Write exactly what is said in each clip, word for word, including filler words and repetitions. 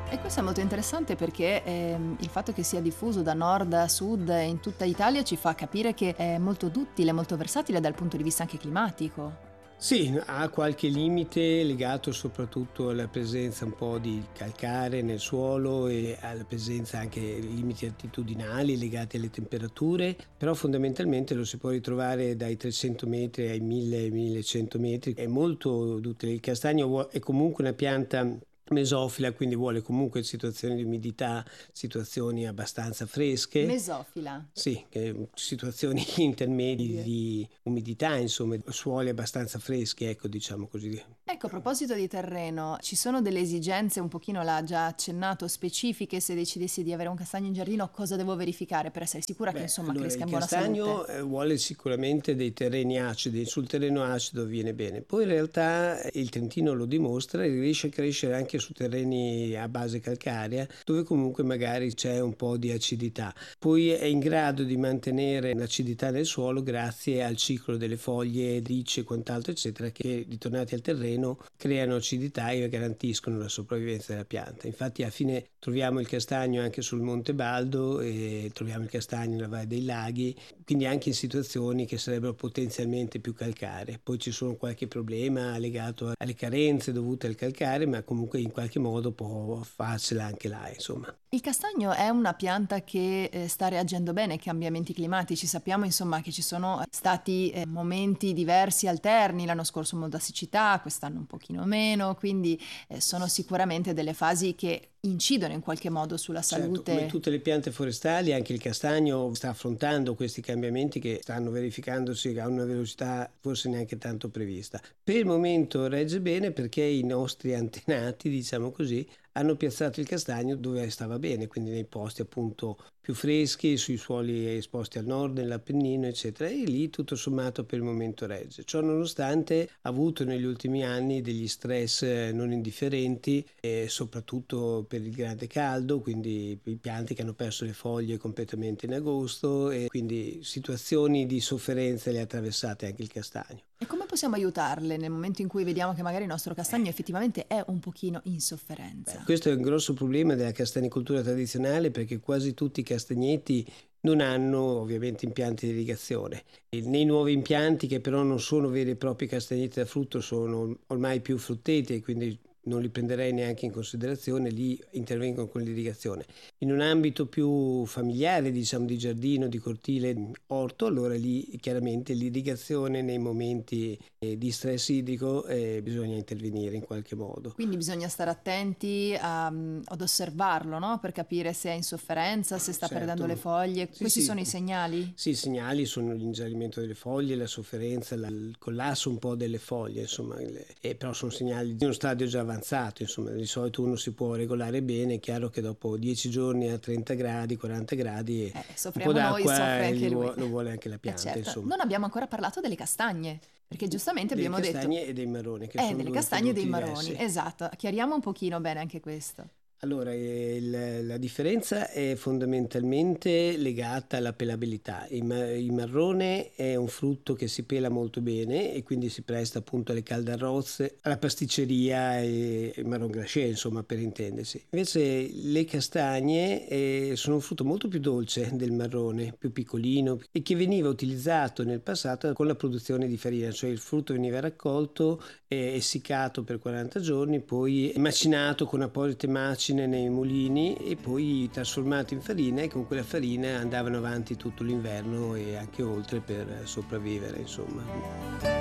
E questo è molto interessante perché ehm, il fatto che sia diffuso da nord a sud in tutta Italia ci fa capire che è molto duttile, molto versatile dal punto di vista anche climatico. Sì, ha qualche limite legato soprattutto alla presenza un po' di calcare nel suolo e alla presenza anche limiti altitudinali legati alle temperature, però fondamentalmente lo si può ritrovare dai trecento metri ai mille millecento metri. È molto duttile. Il castagno è comunque una pianta mesofila, quindi vuole comunque situazioni di umidità, situazioni abbastanza fresche. Mesofila. Sì, che situazioni intermedie di umidità, insomma, suoli abbastanza freschi, ecco, diciamo così. Ecco, a proposito di terreno, ci sono delle esigenze, un pochino l'ha già accennato, specifiche se decidessi di avere un castagno in giardino, cosa devo verificare per essere sicura che Beh, insomma allora cresca il in buona salute? castagno eh, vuole sicuramente dei terreni acidi, sul terreno acido viene bene, poi in realtà eh, il Trentino lo dimostra, riesce a crescere anche su terreni a base calcarea, dove comunque magari c'è un po' di acidità. Poi è in grado di mantenere l'acidità nel suolo grazie al ciclo delle foglie, ricce e quant'altro eccetera, che ritornati al terreno creano acidità e garantiscono la sopravvivenza della pianta. Infatti alla fine troviamo il castagno anche sul Monte Baldo e troviamo il castagno nella Valle dei Laghi, quindi anche in situazioni che sarebbero potenzialmente più calcaree. Poi ci sono qualche problema legato alle carenze dovute al calcare, ma comunque in qualche modo può farsela anche là, insomma. Il castagno è una pianta che eh, sta reagendo bene ai cambiamenti climatici. Sappiamo insomma che ci sono stati eh, momenti diversi alterni, l'anno scorso molta siccità, quest'anno un pochino meno, quindi eh, sono sicuramente delle fasi che incidono in qualche modo sulla Certo, salute. come tutte le piante forestali, anche il castagno sta affrontando questi cambiamenti che stanno verificandosi a una velocità forse neanche tanto prevista. Per il momento regge bene perché i nostri antenati, diciamo così, hanno piazzato il castagno dove stava bene, quindi nei posti appunto più freschi, sui suoli esposti al nord, nell'Appennino, eccetera, e lì tutto sommato per il momento regge. Ciò nonostante ha avuto negli ultimi anni degli stress non indifferenti, e soprattutto per il grande caldo, quindi i pianti che hanno perso le foglie completamente in agosto e quindi situazioni di sofferenza le ha attraversate anche il castagno. E come possiamo aiutarle nel momento in cui vediamo che magari il nostro castagno effettivamente è un pochino in sofferenza? Beh, questo è un grosso problema della castanicoltura tradizionale perché quasi tutti i castagneti non hanno ovviamente impianti di irrigazione. E nei nuovi impianti, che però non sono veri e propri castagneti da frutto, sono ormai più frutteti e quindi non li prenderei neanche in considerazione, lì intervengono con l'irrigazione. In un ambito più familiare, diciamo di giardino, di cortile, orto, allora lì chiaramente l'irrigazione nei momenti eh, di stress idrico eh, bisogna intervenire in qualche modo. Quindi bisogna stare attenti a- ad osservarlo, no? Per capire se è in sofferenza, se sta Certo. perdendo le foglie. Sì, Questi sì. sono i segnali? Sì, i segnali sono l'ingiallimento delle foglie, la sofferenza, la- il collasso un po' delle foglie, insomma, le- e però sono segnali di uno stadio già avanzato, insomma, di solito uno si può regolare bene, è chiaro che dopo dieci giorni a trenta gradi, quaranta gradi, Eh, un soffriamo po' noi, d'acqua soffre eh, anche li lui. vuo- lo vuole anche la Eh, pianta, certo. insomma. Non abbiamo ancora parlato delle castagne, perché giustamente Delle abbiamo detto... castagne e dei marroni, che Eh, sono delle due castagne e dei prodotti marroni, diversi. esatto. Chiariamo un pochino bene anche questo. Allora, eh, il- la differenza è fondamentalmente legata alla pelabilità. Il, ma- il marrone è un frutto che si pela molto bene e quindi si presta appunto alle caldarozze, alla pasticceria e il marron glacé, insomma, per intendersi. Invece le castagne eh, sono un frutto molto più dolce del marrone, più piccolino e che veniva utilizzato nel passato con la produzione di farina, cioè il frutto veniva raccolto, eh, essiccato per quaranta giorni, poi macinato con apposite macine nei mulini e poi trasformato in farina, e con quella farina andavano avanti tutto l'inverno e anche oltre per sopravvivere, insomma.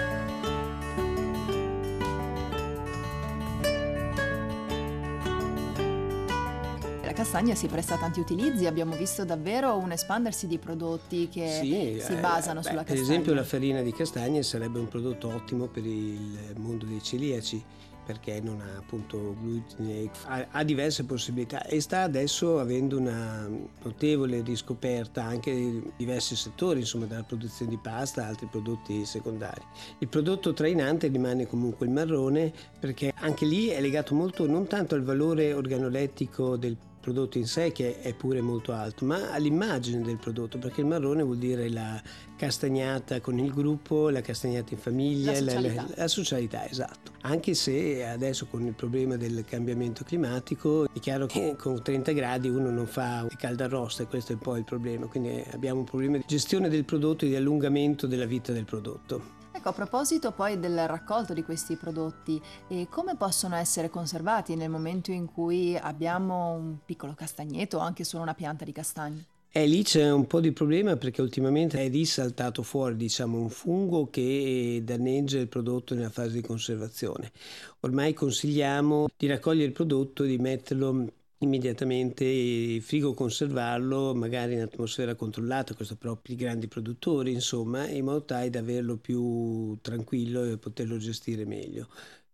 La castagna si presta a tanti utilizzi, abbiamo visto davvero un espandersi di prodotti che Sì, si eh, basano beh, sulla per castagna. esempio la farina di castagne sarebbe un prodotto ottimo per il mondo dei celiaci perché non ha appunto glutine, ha, ha diverse possibilità e sta adesso avendo una notevole riscoperta anche in diversi settori, insomma, dalla produzione di pasta a altri prodotti secondari. Il prodotto trainante rimane comunque il marrone perché anche lì è legato molto non tanto al valore organolettico del prodotto in sé, che è pure molto alto, ma all'immagine del prodotto, perché il marrone vuol dire la castagnata con il gruppo, la castagnata in famiglia, La socialità. la, la, la socialità, esatto. Anche se adesso con il problema del cambiamento climatico è chiaro che con trenta gradi uno non fa caldarosta, e questo è un po' il problema, quindi abbiamo un problema di gestione del prodotto e di allungamento della vita del prodotto. Ecco, a proposito poi del raccolto di questi prodotti, eh, come possono essere conservati nel momento in cui abbiamo un piccolo castagneto o anche solo una pianta di castagno? E lì c'è un po' di problema perché ultimamente è risaltato fuori, diciamo, un fungo che danneggia il prodotto nella fase di conservazione. Ormai consigliamo di raccogliere il prodotto e di metterlo immediatamente in frigo, conservarlo magari in atmosfera controllata, questo però per i grandi produttori, insomma, in modo tale da averlo più tranquillo e poterlo gestire meglio.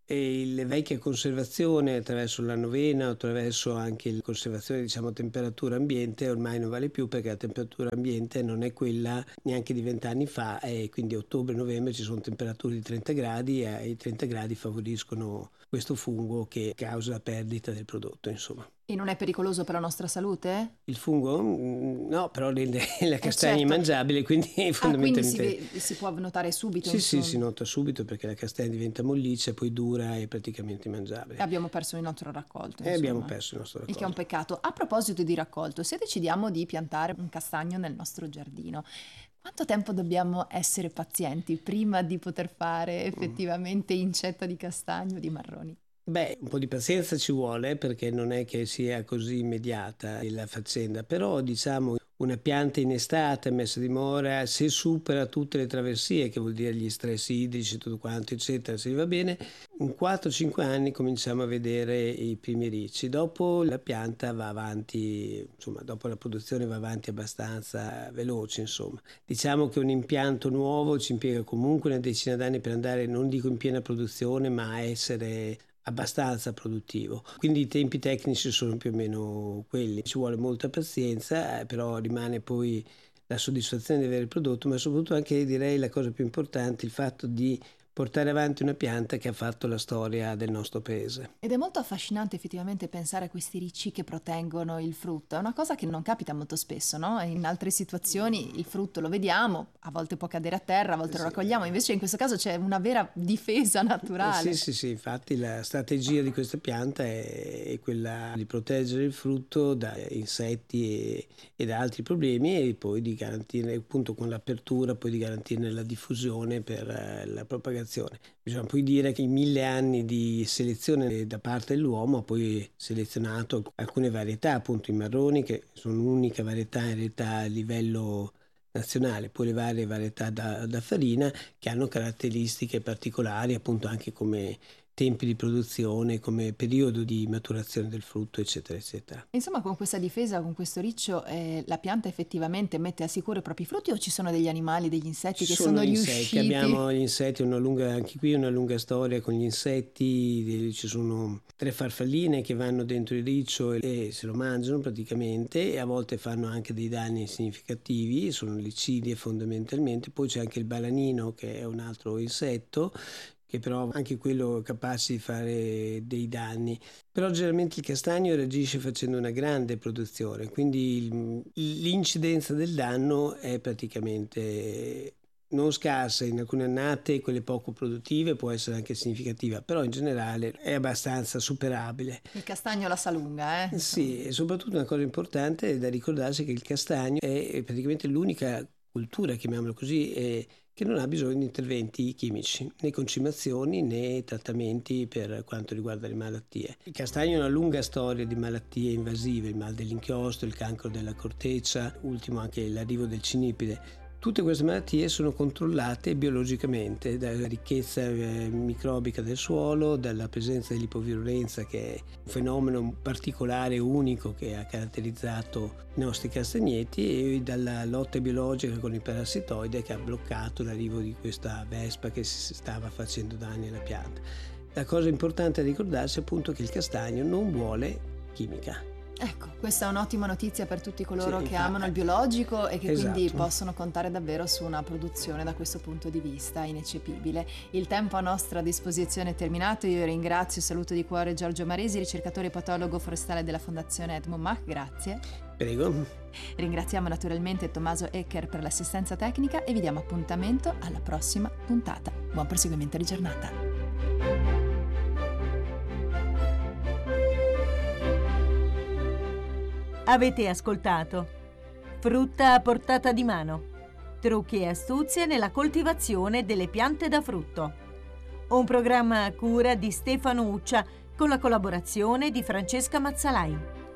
E le vecchie conservazione attraverso la novena, attraverso anche la conservazione, diciamo, a temperatura ambiente, ormai non vale più perché la temperatura ambiente non è quella neanche di vent'anni fa, e quindi a ottobre-novembre ci sono temperature di trenta gradi e i trenta gradi favoriscono questo fungo che causa la perdita del prodotto, insomma. E non è pericoloso per la nostra salute? Il fungo? No, però rende la castagna eh certo. immangiabile, quindi fondamentalmente... Ah, quindi si, si può notare subito? Sì, insomma. sì, si nota subito perché la castagna diventa molliccia, poi dura e praticamente immangiabile. E abbiamo perso il nostro raccolto. E abbiamo perso il nostro raccolto. Il che è un peccato. A proposito di raccolto, se decidiamo di piantare un castagno nel nostro giardino, quanto tempo dobbiamo essere pazienti prima di poter fare effettivamente incetta di castagno o di marroni? Beh, un po' di pazienza ci vuole perché non è che sia così immediata la faccenda, però diciamo una pianta in estate messa a dimora, se supera tutte le traversie, che vuol dire gli stress idrici, tutto quanto, eccetera, se va bene, in quattro cinque anni cominciamo a vedere i primi ricci. Dopo la pianta va avanti, insomma, dopo la produzione va avanti abbastanza veloce, insomma. Diciamo che un impianto nuovo ci impiega comunque una decina d'anni per andare, non dico in piena produzione, ma a essere abbastanza produttivo, quindi i tempi tecnici sono più o meno quelli, ci vuole molta pazienza, eh, però rimane poi la soddisfazione di avere il prodotto, ma soprattutto anche, direi, la cosa più importante, il fatto di portare avanti una pianta che ha fatto la storia del nostro paese. Ed è molto affascinante effettivamente pensare a questi ricci che proteggono il frutto, è una cosa che non capita molto spesso, no? In altre situazioni il frutto lo vediamo, a volte può cadere a terra, a volte sì. lo raccogliamo, invece in questo caso c'è una vera difesa naturale. Sì, sì, sì, infatti la strategia di questa pianta è, è quella di proteggere il frutto da insetti e, e da altri problemi, e poi di garantire, appunto con l'apertura, poi di garantirne la diffusione per eh, la propagazione. Bisogna poi dire che in mille anni di selezione da parte dell'uomo ha poi selezionato alcune varietà, appunto i marroni, che sono l'unica varietà in realtà a livello nazionale, poi le varie varietà da, da farina che hanno caratteristiche particolari, appunto anche come tempi di produzione, come periodo di maturazione del frutto, eccetera, eccetera. Insomma, con questa difesa, con questo riccio, eh, la pianta effettivamente mette a sicuro i propri frutti, o ci sono degli animali, degli insetti Ci che sono sono gli riusciti? insetti, abbiamo gli insetti, una lunga, anche qui una lunga storia con gli insetti, ci sono tre farfalline che vanno dentro il riccio e se lo mangiano praticamente, e a volte fanno anche dei danni significativi, sono licidie fondamentalmente. Poi c'è anche il balanino, che è un altro insetto, che però anche quello è capace di fare dei danni. Però generalmente il castagno reagisce facendo una grande produzione, quindi il, l'incidenza del danno è praticamente non scarsa. In alcune annate, quelle poco produttive, può essere anche significativa, però in generale è abbastanza superabile. Il castagno la sa lunga, eh? Sì, e soprattutto una cosa importante è da ricordarsi che il castagno è praticamente l'unica cultura, chiamiamolo così, è che non ha bisogno di interventi chimici, né concimazioni né trattamenti per quanto riguarda le malattie. Il castagno ha una lunga storia di malattie invasive, il mal dell'inchiostro, il cancro della corteccia, ultimo anche l'arrivo del cinipide. Tutte queste malattie sono controllate biologicamente dalla ricchezza eh, microbica del suolo, dalla presenza dell'ipovirulenza, che è un fenomeno particolare, unico, che ha caratterizzato i nostri castagneti, e dalla lotta biologica con il parassitoide, che ha bloccato l'arrivo di questa vespa che si stava facendo danni alla pianta. La cosa importante da ricordarsi è appunto che il castagno non vuole chimica. Ecco, questa è un'ottima notizia per tutti coloro Sì, che infa- amano il biologico e che quindi Esatto. possono contare davvero su una produzione da questo punto di vista ineccepibile. Il tempo a nostra disposizione è terminato. Io ringrazio e saluto di cuore Giorgio Maresi, ricercatore e patologo forestale della Fondazione Edmund Mach. Grazie. Prego. Ringraziamo naturalmente Tommaso Ecker per l'assistenza tecnica e vi diamo appuntamento alla prossima puntata. Buon proseguimento di giornata. Avete ascoltato Frutta a portata di mano. Trucchi e astuzie nella coltivazione delle piante da frutto. Un programma a cura di Stefano Uccia con la collaborazione di Francesca Mazzalai.